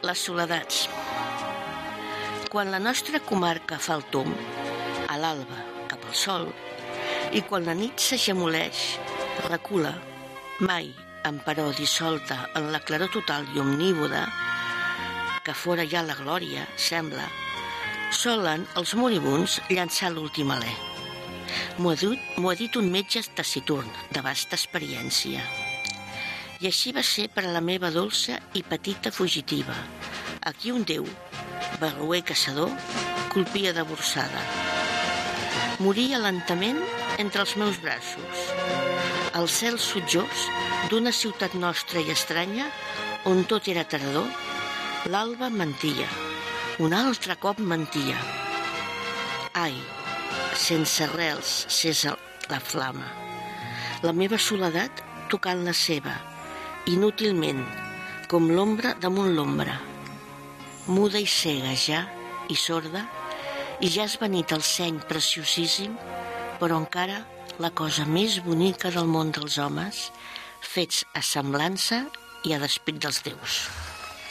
Les soledats. Quan la nostra comarca fa el tomb, a l'alba cap al sol, i quan la nit s'agemoleix, recula, mai, emperò dissolta en la claror total i omnívoda, que fora ja la glòria, sembla, solen els moribuns llançar l'últim alè. M'ho ha dit un metge taciturn, de vasta experiència. I així va ser per a la meva dolça i petita fugitiva, a qui un déu, barroer caçador, colpia de borsada. Moria lentament entre els meus braços, al cel sotjós d'una ciutat nostra i estranya, on tot era tardor, l'alba mentia, un altre cop mentia. Ai, sense rels cessa la flama, la meva soledat tocant la seva, inútilment, com l'ombra damunt l'ombra. Muda i cega ja, i sorda, i ja has venit el seny preciosíssim, però encara la cosa més bonica del món dels homes, fets a semblança i a despit dels déus.